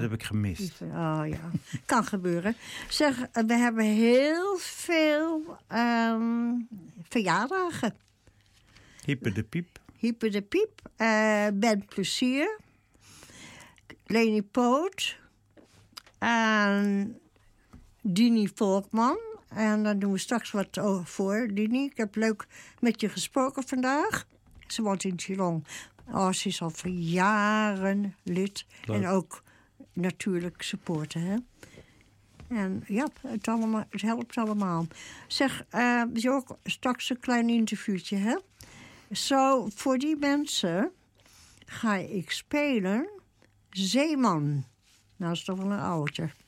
heb ik gemist. Oh ja, kan gebeuren. Zeg, we hebben heel veel verjaardagen. Hyper de Piep. Hyper de Piep. Ben Plezier. Leni Poot. En Dini Volkman. En daar doen we straks wat voor, Dini. Ik heb leuk met je gesproken vandaag. Ze woont in Geelong. Oh, ze is al voor jaren lid. Leuk. En ook natuurlijk supporten, hè. En ja, het helpt allemaal. Zeg, ook straks een klein interviewtje, hè. Zo, voor die mensen ga ik spelen Zeeman. Nou, dat is toch wel een oudje.